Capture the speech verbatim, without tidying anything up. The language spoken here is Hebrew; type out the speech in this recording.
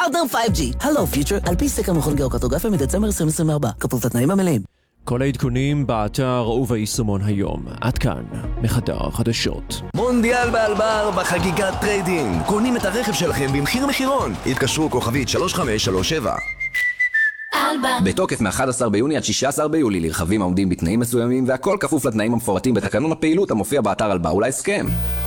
ארדם פייב ג'י, הלו פיצ'ר, על פי סקר מכון גיאוקרטוגרפיה מדצמבר עשרים עשרים וארבע, כפוף לתנאים המלאים. כל העדכונים באתר וביישומון היום. עד כאן, מחדר חדשות. מונדיאל באלבר בחגיגת טריידינג. קונים את הרכב שלכם במחיר מחירון. התקשרו כוכבית שלוש חמש שלוש שבע. בתוקף מ-אחד עשר ביוני עד שישה עשר ביולי לרכבים העומדים בתנאים מסוימים, והכל כפוף לתנאים המפורטים בתקנון הפעילות המופיע באתר אלבר ולהסכם.